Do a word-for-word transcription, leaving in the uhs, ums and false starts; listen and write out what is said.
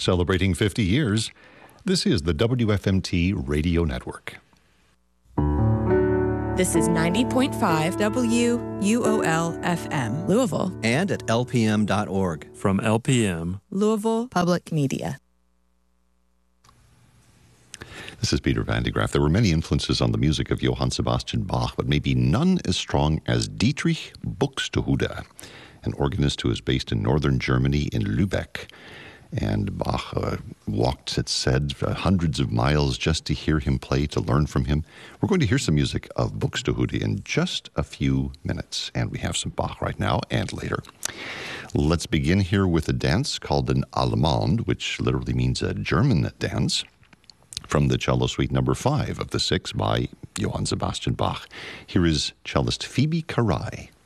Celebrating fifty years, this is the W F M T Radio Network. This is ninety point five W U O L F M, Louisville. And at L P M dot org. From L P M, Louisville Public Media. This is Peter Van de Graaf. There were many influences on the music of Johann Sebastian Bach, but maybe none as strong as Dietrich Buxtehude, an organist who is based in northern Germany in Lübeck. And Bach uh, walked, it's said, uh, hundreds of miles just to hear him play, to learn from him. We're going to hear some music of Buxtehude in just a few minutes. And we have some Bach right now and later. Let's begin here with a dance called an Allemande, which literally means a German dance, from the cello suite number five of the six by Johann Sebastian Bach. Here is cellist Phoebe Carai.